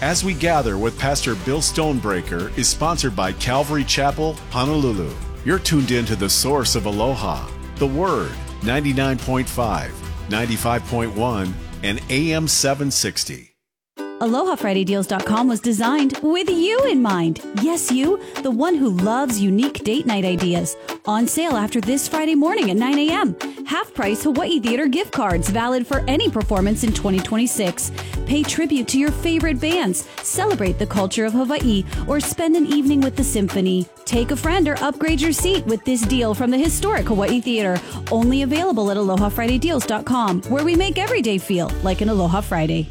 As We Gather with Pastor Bill Stonebreaker is sponsored by Calvary Chapel, Honolulu. You're tuned in to the source of Aloha, the Word, 99.5, 95.1, and AM 760. AlohaFridayDeals.com was designed with you in mind. Yes, you, the one who loves unique date night ideas. On sale after this Friday morning at 9 a.m. Half-price Hawaii Theater gift cards valid for any performance in 2026. Pay tribute to your favorite bands, celebrate the culture of Hawaii, or spend an evening with the symphony. Take a friend or upgrade your seat with this deal from the historic Hawaii Theater. Only available at AlohaFridayDeals.com, where we make every day feel like an Aloha Friday.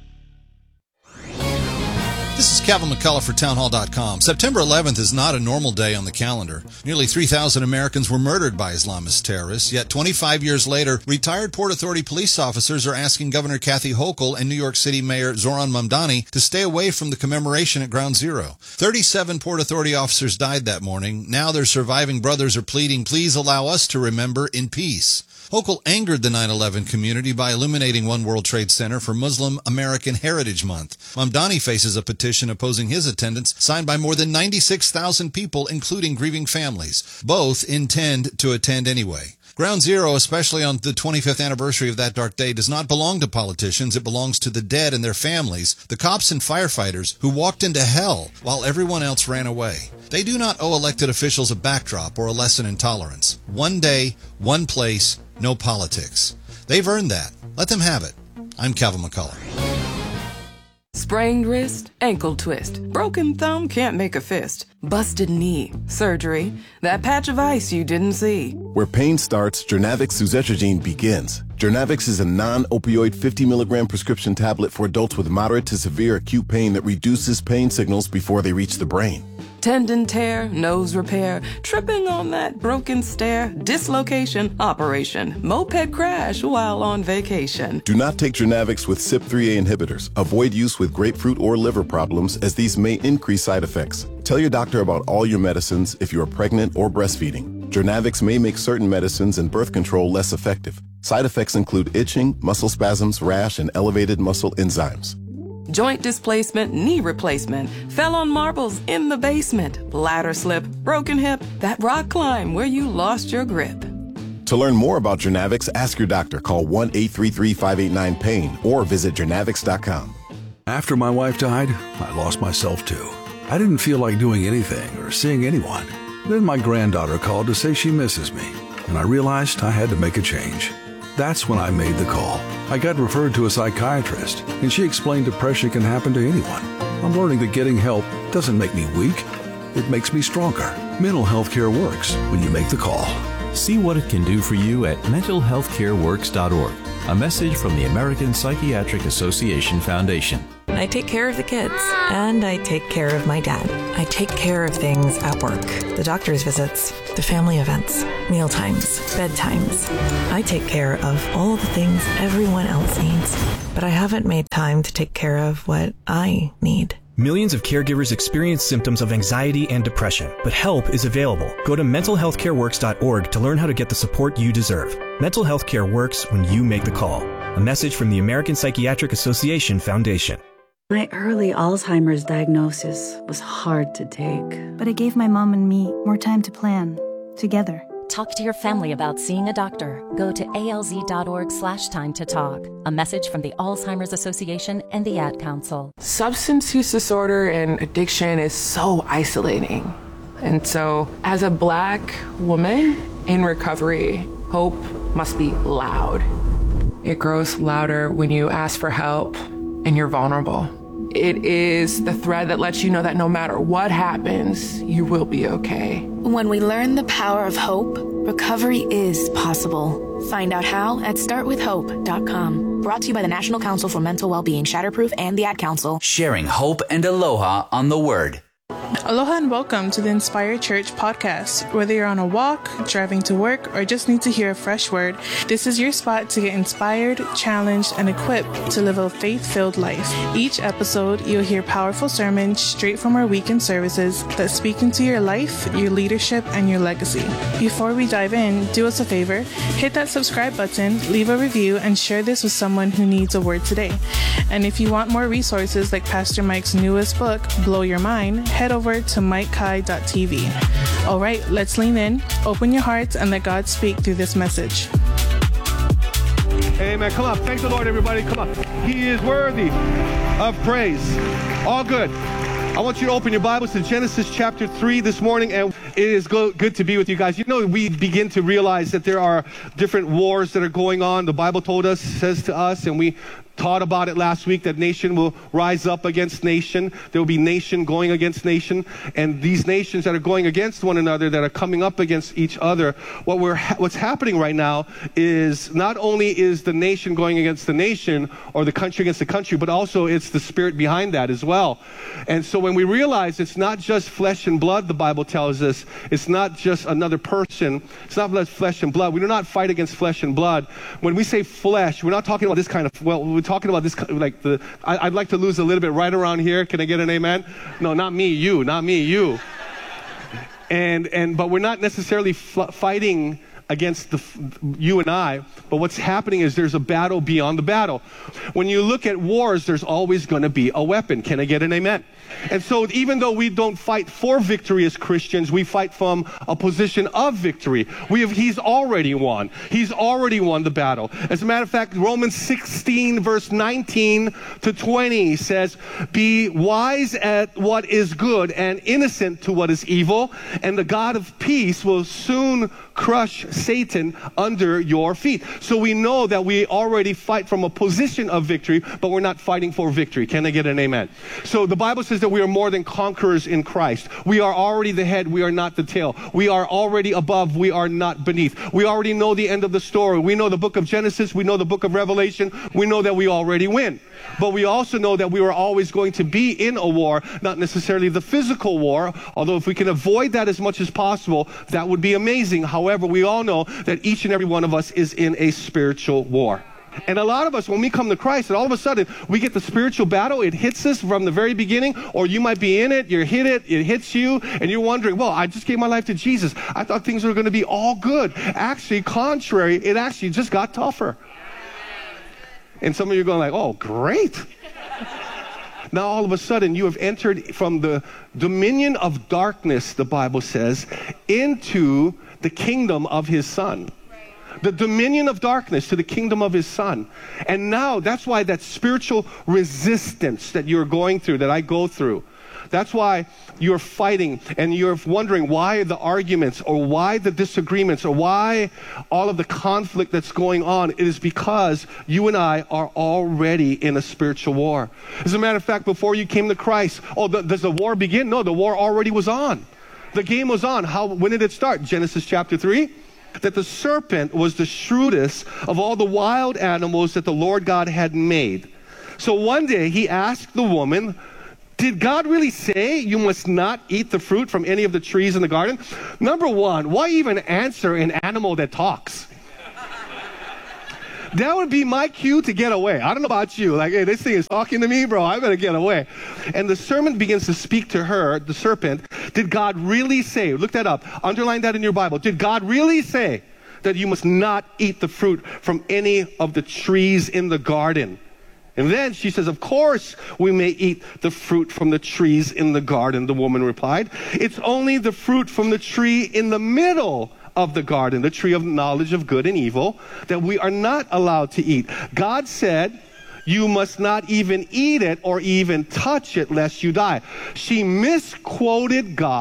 This is Kevin McCullough for townhall.com. September 11th is not a normal day on the calendar. Nearly 3,000 Americans were murdered by Islamist terrorists, yet 25 years later, retired Port Authority police officers are asking Governor Kathy Hochul and New York City Mayor Zoran Mamdani to stay away from the commemoration at Ground Zero. 37 Port Authority officers died that morning. Now their surviving brothers are pleading, please allow us to remember in peace. Hochul angered the 9/11 community by illuminating One World Trade Center for Muslim American Heritage Month. Mamdani faces a petition opposing his attendance, signed by more than 96,000 people, including grieving families. Both intend to attend anyway. Ground Zero, especially on the 25th anniversary of that dark day, does not belong to politicians. It belongs to the dead and their families, the cops and firefighters who walked into hell while everyone else ran away. They do not owe elected officials a backdrop or a lesson in tolerance. One day, one place, no politics. They've earned that. Let them have it. I'm Calvin McCullough. Sprained wrist, ankle twist, broken thumb, can't make a fist, busted knee, surgery, that patch of ice you didn't see. Where pain starts, Jernavix suzetrigine begins. Jernavix is a non-opioid 50 milligram prescription tablet for adults with moderate to severe acute pain that reduces pain signals before they reach the brain. Tendon tear, nose repair, tripping on that broken stair, dislocation, operation, moped crash while on vacation. Do not take Jernavix with CYP3A inhibitors. Avoid use with grapefruit or liver problems, as these may increase side effects. Tell your doctor about all your medicines if you are pregnant or breastfeeding. Jernavix may make certain medicines and birth control less effective. Side effects include itching, muscle spasms, rash, and elevated muscle enzymes. Joint displacement, knee replacement, fell on marbles in the basement, bladder slip, broken hip, that rock climb where you lost your grip. To learn more about Jernavix, ask your doctor. Call 1-833-589-PAIN or visit Jernavix.com. After my wife died, I lost myself too. I didn't feel like doing anything or seeing anyone. Then my granddaughter called to say she misses me, and I realized I had to make a change. That's when I made the call. I got referred to a psychiatrist, and she explained depression can happen to anyone. I'm learning that getting help doesn't make me weak. It makes me stronger. Mental health care works when you make the call. See what it can do for you at mentalhealthcareworks.org. A message from the American Psychiatric Association Foundation. I take care of the kids, and I take care of my dad. I take care of things at work, the doctor's visits, the family events, meal times, bedtimes. I take care of all the things everyone else needs, but I haven't made time to take care of what I need. Millions of caregivers experience symptoms of anxiety and depression, but help is available. Go to mentalhealthcareworks.org to learn how to get the support you deserve. Mental health care works when you make the call. A message from the American Psychiatric Association Foundation. My early Alzheimer's diagnosis was hard to take, but it gave my mom and me more time to plan together. Talk to your family about seeing a doctor. Go to alz.org/time to talk. A message from the Alzheimer's Association and the Ad Council. Substance use disorder and addiction is so isolating. And so, as a Black woman in recovery, hope must be loud. It grows louder when you ask for help and you're vulnerable. It is the thread that lets you know that no matter what happens, you will be okay. When we learn the power of hope, recovery is possible. Find out how at startwithhope.com. Brought to you by the National Council for Mental Wellbeing, Shatterproof, and the Ad Council. Sharing hope and aloha on the Word. Aloha and welcome to the Inspire Church podcast. Whether you're on a walk, driving to work, or just need to hear a fresh word, this is your spot to get inspired, challenged, and equipped to live a faith-filled life. Each episode, you'll hear powerful sermons straight from our weekend services that speak into your life, your leadership, and your legacy. Before we dive in, do us a favor, hit that subscribe button, leave a review, and share this with someone who needs a word today. And if you want more resources like Pastor Mike's newest book, Blow Your Mind, head over to MikeKai.tv. All right, let's lean in, open your hearts, and let God speak through this message. Amen. Come on. Thank the Lord, everybody. Come on. He is worthy of praise. All good. I want you to open your Bibles to Genesis chapter 3 this morning, and it is good to be with you guys. You know, we begin to realize that there are different wars that are going on. The Bible says to us, and we taught about it last week, that nation will rise up against nation. There will be nation going against nation, and these nations that are going against one another, that are coming up against each other, what's happening right now is not only is the nation going against the nation, or the country against the country, but also it's the spirit behind that as well. And so when we realize it's not just flesh and blood, the Bible tells us, it's not just another person, it's not flesh and blood. We do not fight against flesh and blood. When we say flesh, we're not talking about this kind of, we're talking about this, like I'd like to lose a little bit right around here. Can I get an amen? No, not me, you, not me, you. But we're not necessarily fighting against you and I, but what's happening is there's a battle beyond the battle. When you look at wars, there's always going to be a weapon. Can I get an amen? And so even though we don't fight for victory as Christians, we fight from a position of victory. He's already won. He's already won the battle. As a matter of fact, Romans 16 verse 19 to 20 says, "Be wise at what is good and innocent to what is evil, and the God of peace will soon crush Satan under your feet." So we know that we already fight from a position of victory, but we're not fighting for victory. Can I get an amen? So the Bible says that we are more than conquerors in Christ. We are already the head, we are not the tail. We are already above, we are not beneath. We already know the end of the story. We know the book of Genesis, we know the book of Revelation, we know that we already win. But we also know that we are always going to be in a war, not necessarily the physical war, although if we can avoid that as much as possible, that would be amazing. However, we all know that each and every one of us is in a spiritual war. And a lot of us, when we come to Christ, and all of a sudden, we get the spiritual battle, it hits us from the very beginning, or you might be in it, it hits you, and you're wondering, well, I just gave my life to Jesus. I thought things were going to be all good. Actually, contrary, it actually just got tougher. And some of you are going like, oh, great. Now, all of a sudden, you have entered from the dominion of darkness, the Bible says, into the kingdom of his Son. The dominion of darkness to the kingdom of his Son. And now, that's why that spiritual resistance that you're going through, that I go through, that's why you're fighting and you're wondering why the arguments or why the disagreements or why all of the conflict that's going on. It is because you and I are already in a spiritual war. As a matter of fact, before you came to Christ, does the war begin? No, the war already was on. The game was on. When did it start? Genesis chapter 3. That the serpent was the shrewdest of all the wild animals that the Lord God had made. So one day he asked the woman, did God really say you must not eat the fruit from any of the trees in the garden? Number one, why even answer an animal that talks? That would be my cue to get away. I don't know about you. Like, hey, this thing is talking to me, bro. I better get away. And the serpent begins to speak to her, the serpent. Did God really say, look that up, underline that in your Bible. Did God really say that you must not eat the fruit from any of the trees in the garden? And then she says, of course we may eat the fruit from the trees in the garden, the woman replied. It's only the fruit from the tree in the middle of the garden, the tree of knowledge of good and evil, that we are not allowed to eat. God said, you must not even eat it or even touch it lest you die. She misquoted God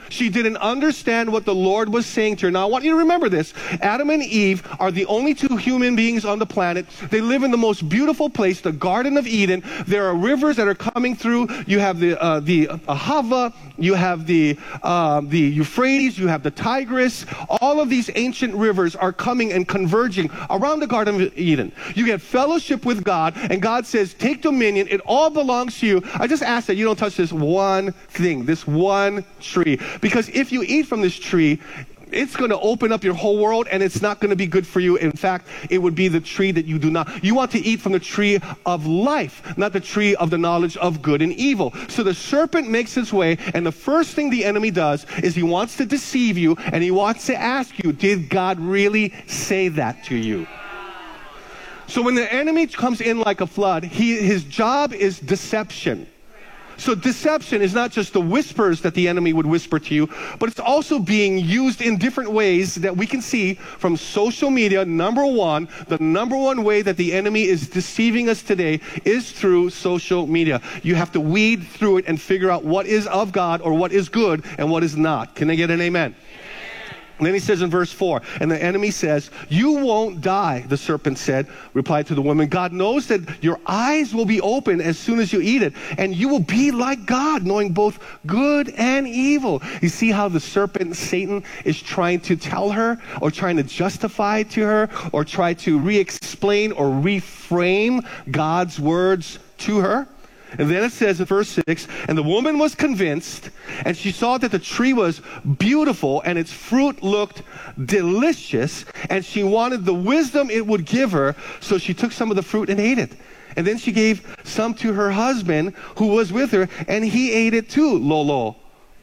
She didn't understand what the Lord was saying to her. Now, I want you to remember this. Adam and Eve are the only two human beings on the planet. They live in the most beautiful place, the Garden of Eden. There are rivers that are coming through. You have the Ahava, you have the Euphrates, you have the Tigris. All of these ancient rivers are coming and converging around the Garden of Eden. You get fellowship with God, and God says, take dominion. It all belongs to you. I just ask that you don't touch this one thing, this one tree. Because if you eat from this tree, it's going to open up your whole world, and it's not going to be good for you. In fact, it would be the tree that you do not. You want to eat from the tree of life, not the tree of the knowledge of good and evil. So the serpent makes its way, and the first thing the enemy does is he wants to deceive you, and he wants to ask you, did God really say that to you? So when the enemy comes in like a flood, his job is deception. So deception is not just the whispers that the enemy would whisper to you, but it's also being used in different ways that we can see from social media. Number one, the number one way that the enemy is deceiving us today is through social media. You have to weed through it and figure out what is of God or what is good and what is not. Can I get an amen? And then he says in verse 4, and the enemy says, you won't die, the serpent said, replied to the woman. God knows that your eyes will be open as soon as you eat it, and you will be like God, knowing both good and evil. You see how the serpent, Satan, is trying to tell her, or trying to justify to her, or try to re-explain or reframe God's words to her? And then it says in verse 6, and the woman was convinced, and she saw that the tree was beautiful, and its fruit looked delicious, and she wanted the wisdom it would give her, so she took some of the fruit and ate it. And then she gave some to her husband, who was with her, and he ate it too, Lolo.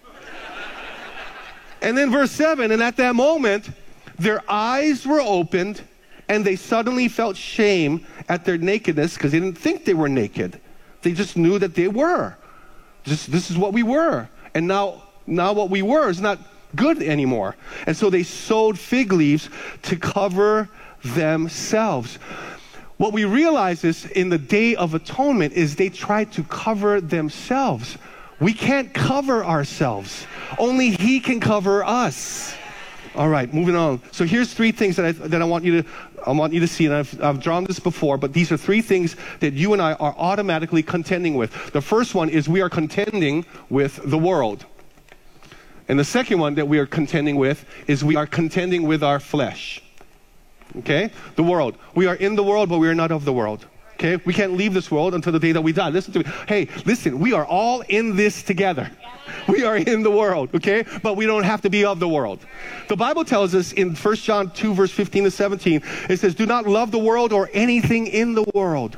And then verse 7, and at that moment, their eyes were opened, and they suddenly felt shame at their nakedness, because they didn't think they were naked. They just knew that they were. This is what we were. And now what we were is not good anymore. And so they sewed fig leaves to cover themselves. What we realize is in the Day of Atonement is they tried to cover themselves. We can't cover ourselves. Only He can cover us. All right, moving on. So here's three things that I want you to see, and I've drawn this before, but these are three things that you and I are automatically contending with. The first one is we are contending with the world. And the second one that we are contending with is we are contending with our flesh. Okay? The world. We are in the world, but we are not of the world. Okay? We can't leave this world until the day that we die. Listen to me. Hey, listen, we are all in this together. We are in the world, okay? But we don't have to be of the world. The Bible tells us in 1 John 2, verse 15 to 17, it says, do not love the world or anything in the world.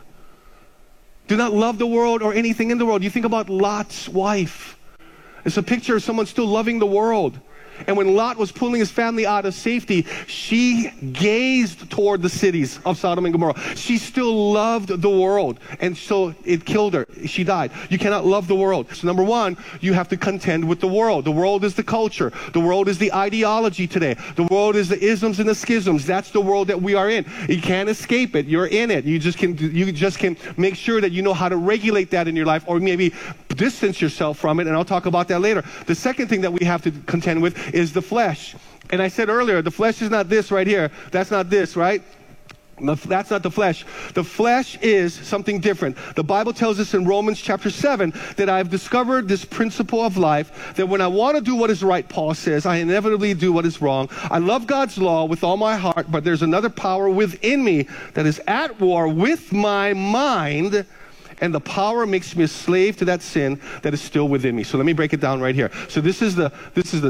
Do not love the world or anything in the world. You think about Lot's wife. It's a picture of someone still loving the world. And when Lot was pulling his family out of safety, she gazed toward the cities of Sodom and Gomorrah. She still loved the world. And so it killed her. She died. You cannot love the world. So number one, you have to contend with the world. The world is the culture. The world is the ideology today. The world is the isms and the schisms. That's the world that we are in. You can't escape it. You're in it. You just can make sure that you know how to regulate that in your life, or maybe distance yourself from it. And I'll talk about that later. The second thing that we have to contend with is the flesh. And I said earlier, the flesh is not this right here. That's not this, right? That's not the flesh. The flesh is something different. The Bible tells us in Romans chapter 7 that I've discovered this principle of life, that when I want to do what is right, Paul says, I inevitably do what is wrong. I love God's law with all my heart, but there's another power within me that is at war with my mind, and the power makes me a slave to that sin that is still within me. So let me break it down right here. So this is the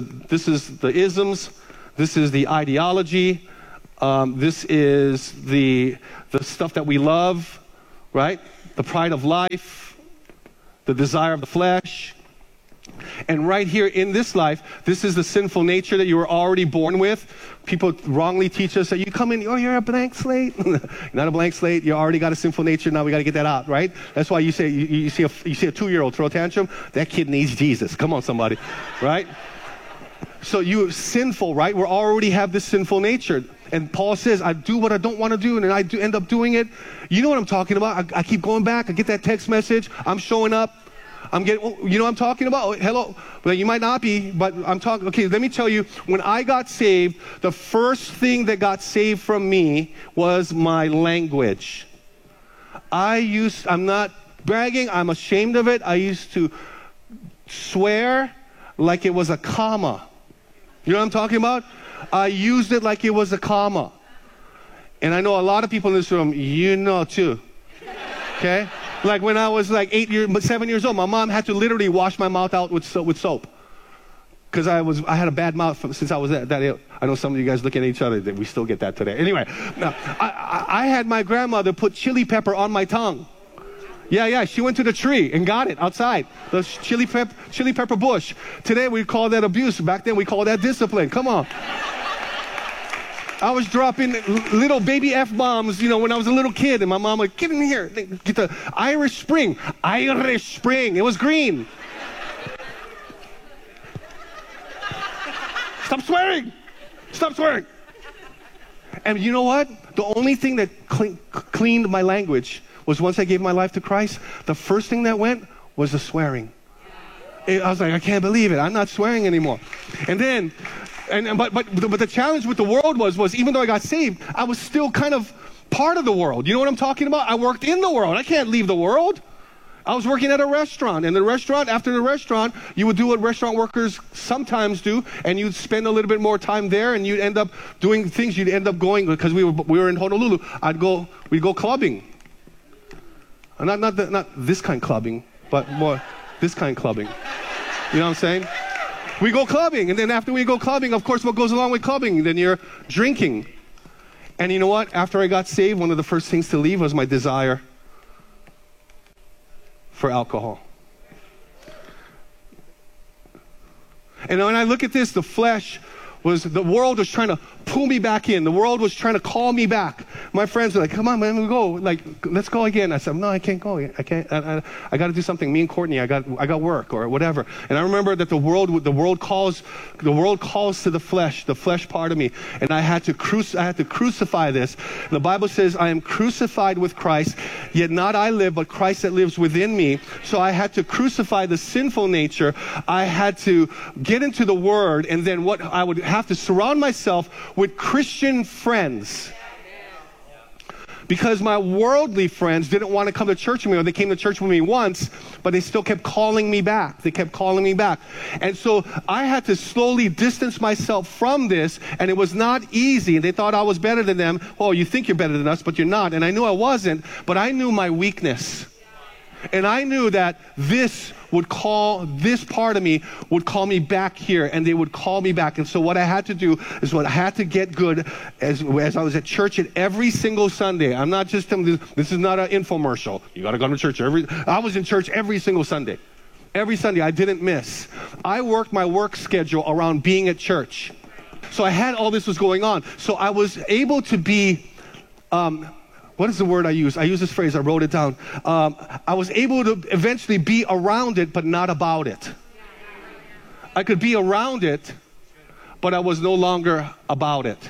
isms. This is the ideology. This is the stuff that we love, right? The pride of life, the desire of the flesh. And right here in this life, this is the sinful nature that you were already born with. People wrongly teach us that you come in, oh, you're a blank slate. You're not a blank slate. You already got a sinful nature. Now we got to get that out, right? That's why you say you see a 2-year-old throw a tantrum. That kid needs Jesus. Come on, somebody, right? So you're sinful, right? We already have this sinful nature. And Paul says, I do what I don't want to do, and then I end up doing it. You know what I'm talking about. I keep going back. I get that text message. I'm showing up. I'm getting, you know what I'm talking about? Oh, hello. But you might not be, but I'm talking. Okay, let me tell you, when I got saved, the first thing that got saved from me was my language. I'm not bragging, I'm ashamed of it. I used to swear like it was a comma. You know what I'm talking about? I used it like it was a comma. And I know a lot of people in this room, you know too. Okay? Like when I was like 7 years old, my mom had to literally wash my mouth out with soap. Because I had a bad mouth since I was that ill. I know some of you guys look at each other, that we still get that today. Anyway, I had my grandmother put chili pepper on my tongue. Yeah, she went to the tree and got it outside. The chili pepper bush. Today we call that abuse. Back then we call that discipline. Come on. I was dropping little baby F-bombs, when I was a little kid, and my mom would, get in here, get the Irish Spring. Irish Spring. It was green. Stop swearing. Stop swearing. And you know what? The only thing that cleaned my language was once I gave my life to Christ, the first thing that went was the swearing. I was like, I can't believe it. I'm not swearing anymore. And then, but the challenge with the world was even though I got saved, I was still kind of part of the world. You know what I'm talking about? I worked in the world. I can't leave the world. I was working at a restaurant, and after the restaurant, you would do what restaurant workers sometimes do, and you'd spend a little bit more time there, and you'd end up doing things. You'd end up going, because we were in Honolulu. We'd go clubbing. Not this kind of clubbing, but more this kind of clubbing. You know what I'm saying? We go clubbing, and then after we go clubbing, of course, what goes along with clubbing? Then you're drinking. And you know what? After I got saved, one of the first things to leave was my desire for alcohol. And when I look at this, the world was trying to pull me back in. The world was trying to call me back. My friends were like, come on, man, we'll go. Like, let's go again. I said, no, I can't go. I can't. I got to do something. Me and Courtney, I got work or whatever. And I remember that the world calls to the flesh part of me. And I had to crucify this. And the Bible says, I am crucified with Christ, yet not I live, but Christ that lives within me. So I had to crucify the sinful nature. I had to get into the Word, and then I would have to surround myself with Christian friends. Because my worldly friends didn't want to come to church with me, or they came to church with me once, but they still kept calling me back. They kept calling me back. And so I had to slowly distance myself from this, and it was not easy. And they thought I was better than them. Oh, you think you're better than us, but you're not. And I knew I wasn't, but I knew my weakness. And I knew that this part of me would call me back here, and they would call me back. And so what I had to do is I had to get good as I was at church every single Sunday. I'm not just, this is not an infomercial. You got to go to church I was in church every single Sunday. Every Sunday, I didn't miss. I worked my work schedule around being at church. So I had all this was going on. So I was able to be, what is the word I use? I use this phrase, I wrote it down. I was able to eventually be around it, but not about it. I could be around it, but I was no longer about it.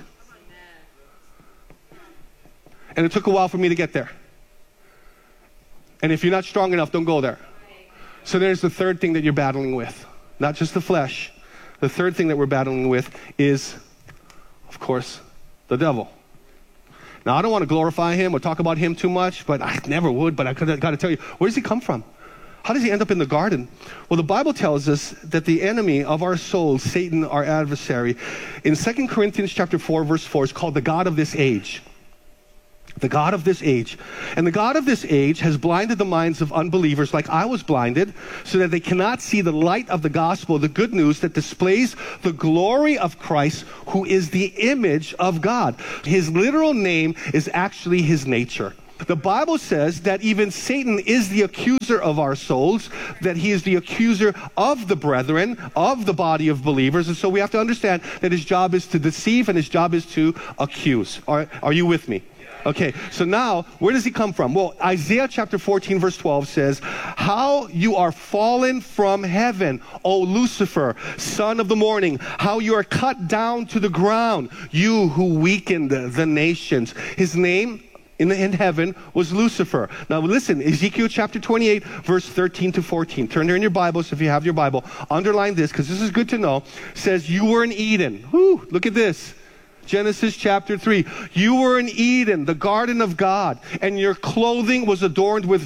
And it took a while for me to get there. And if you're not strong enough, don't go there. So there's the third thing that you're battling with. Not just the flesh. The third thing that we're battling with is, of course, the devil. Now, I don't want to glorify him or talk about him too much, but I never would, but I got to tell you, where does he come from? How does he end up in the garden? Well, the Bible tells us that the enemy of our souls, Satan, our adversary, in 2 Corinthians chapter 4, verse 4, is called the God of this age. The God of this age. And the God of this age has blinded the minds of unbelievers like I was blinded, so that they cannot see the light of the gospel, the good news that displays the glory of Christ, who is the image of God. His literal name is actually his nature. The Bible says that even Satan is the accuser of our souls, that he is the accuser of the brethren, of the body of believers. And so we have to understand that his job is to deceive and his job is to accuse. Are you with me? Okay, so now, where does he come from? Well, Isaiah chapter 14, verse 12 says, how you are fallen from heaven, O Lucifer, son of the morning, how you are cut down to the ground, you who weakened the nations. His name in heaven was Lucifer. Now listen, Ezekiel chapter 28, verse 13 to 14. Turn there in your Bibles if you have your Bible. Underline this because this is good to know. It says, you were in Eden. Whoo, look at this. Genesis chapter 3. You were in Eden, the garden of God, and your clothing was adorned with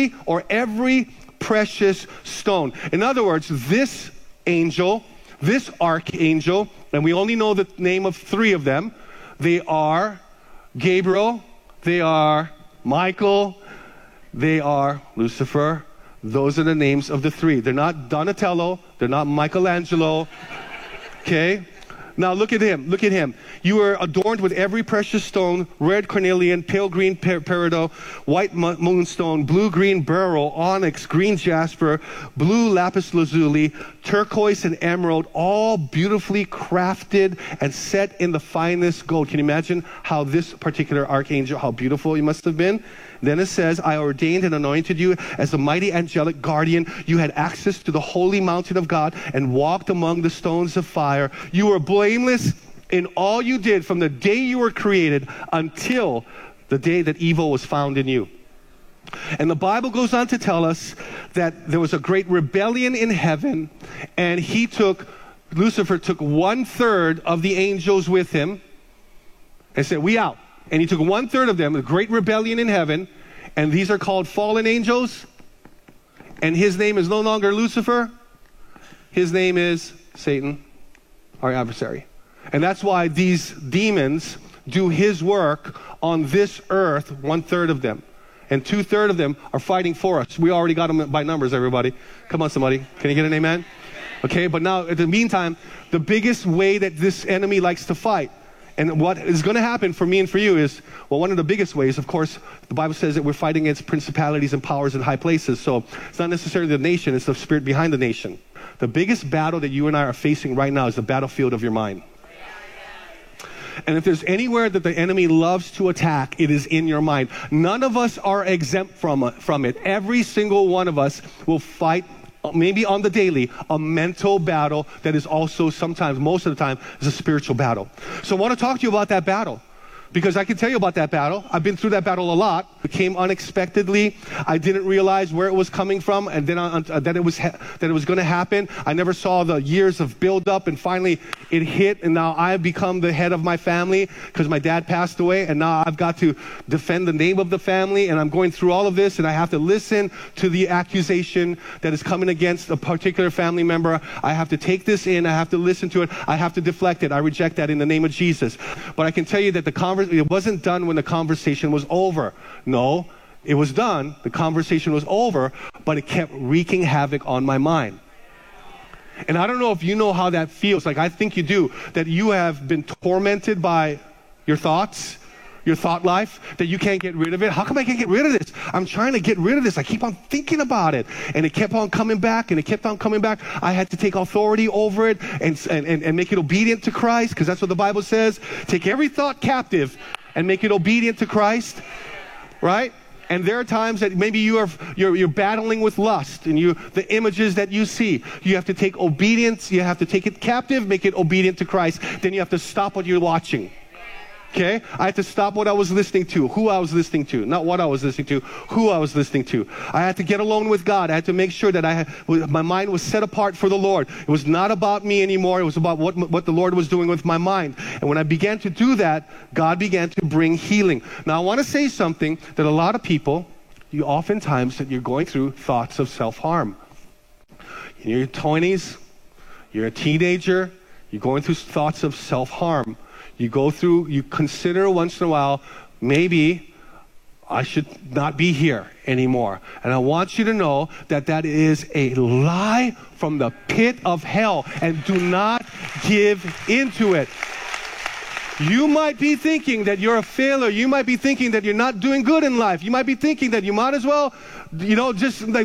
every precious stone. In other words, this angel, this archangel, and we only know the name of 3 of them. They are Gabriel, they are Michael, they are Lucifer. Those are the names of the 3. They're not Donatello, they're not Michelangelo. Okay? Now look at him. Look at him. You were adorned with every precious stone, red cornelian, pale green peridot, white moonstone, blue-green beryl, onyx, green jasper, blue lapis lazuli, turquoise and emerald, all beautifully crafted and set in the finest gold. Can you imagine how this particular archangel, how beautiful he must have been? Then it says, I ordained and anointed you as a mighty angelic guardian. You had access to the holy mountain of God and walked among the stones of fire. You were blameless in all you did from the day you were created until the day that evil was found in you. And the Bible goes on to tell us that there was a great rebellion in heaven, and Lucifer took 1/3 of the angels with him and said, we out. And he took 1/3 of them, a great rebellion in heaven, and these are called fallen angels. And his name is no longer Lucifer. His name is Satan, our adversary. And that's why these demons do his work on this earth, 1/3 of them. And 2/3 of them are fighting for us. We already got them by numbers, everybody. Come on, somebody. Can you get an amen? Okay, but now, in the meantime, the biggest way that this enemy likes to fight, and what is going to happen for me and for you is, well, one of the biggest ways, of course, the Bible says that we're fighting against principalities and powers in high places. So it's not necessarily the nation, it's the spirit behind the nation. The biggest battle that you and I are facing right now is the battlefield of your mind. And if there's anywhere that the enemy loves to attack, it is in your mind. None of us are exempt from it. Every single one of us will fight, maybe on the daily, a mental battle that is also sometimes, most of the time, is a spiritual battle. So I want to talk to you about that battle, because I can tell you about that battle. I've been through that battle a lot. It came unexpectedly. I didn't realize where it was coming from, and then that it was going to happen. I never saw the years of build-up, and finally it hit, and now I've become the head of my family because my dad passed away, and now I've got to defend the name of the family, and I'm going through all of this, and I have to listen to the accusation that is coming against a particular family member. I have to take this in. I have to listen to it. I have to deflect it. I reject that in the name of Jesus. But I can tell you that it wasn't done when the conversation was over. No, it was done. The conversation was over, but it kept wreaking havoc on my mind. And I don't know if you know how that feels. Like, I think you do, that you have been tormented by your thoughts, your thought life, that you can't get rid of it. How come I can't get rid of this? I'm trying to get rid of this. I keep on thinking about it. And it kept on coming back, and it kept on coming back. I had to take authority over it and make it obedient to Christ, because that's what the Bible says. Take every thought captive and make it obedient to Christ, right? And there are times that maybe you're battling with lust, and the images that you see, you have to take obedience, you have to take it captive, make it obedient to Christ. Then you have to stop what you're watching. Okay? I had to stop what I was listening to, who I was listening to, not what I was listening to, who I was listening to. I had to get alone with God. I had to make sure that my mind was set apart for the Lord. It was not about me anymore. It was about what the Lord was doing with my mind. And when I began to do that, God began to bring healing. Now, I want to say something that a lot of people, oftentimes that you're going through thoughts of self-harm. In your 20s, you're a teenager, you're going through thoughts of self-harm. You consider once in a while, maybe I should not be here anymore. And I want you to know that that is a lie from the pit of hell, and do not give into it. You might be thinking that you're a failure. You might be thinking that you're not doing good in life. You might be thinking that you might as well, just like